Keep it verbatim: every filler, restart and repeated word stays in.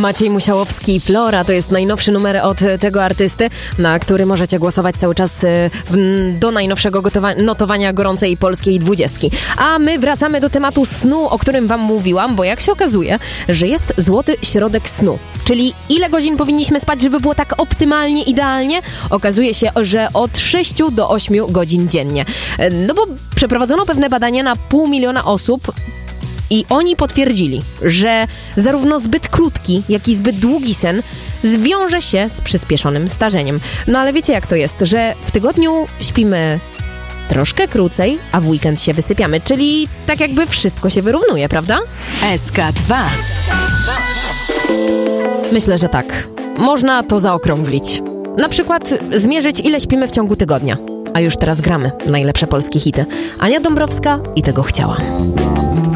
Maciej Musiałowski, Flora, to jest najnowszy numer od tego artysty, na który możecie głosować cały czas w, do najnowszego gotowa- notowania gorącej polskiej dwudziestki. A my wracamy do tematu snu, o którym wam mówiłam, bo jak się okazuje, że jest złoty środek snu. Czyli ile godzin powinniśmy spać, żeby było tak optymalnie, idealnie? Okazuje się, że od sześciu do ośmiu godzin dziennie. No bo przeprowadzono pewne badania na pół miliona osób i oni potwierdzili, że zarówno zbyt krótki, jak i zbyt długi sen zwiąże się z przyspieszonym starzeniem. No ale wiecie jak to jest, że w tygodniu śpimy troszkę krócej, a w weekend się wysypiamy, czyli tak jakby wszystko się wyrównuje, prawda? S K dwa. Myślę, że tak. Można to zaokrąglić. Na przykład zmierzyć, ile śpimy w ciągu tygodnia. A już teraz gramy najlepsze polskie hity. Ania Dąbrowska i Tego chciałam.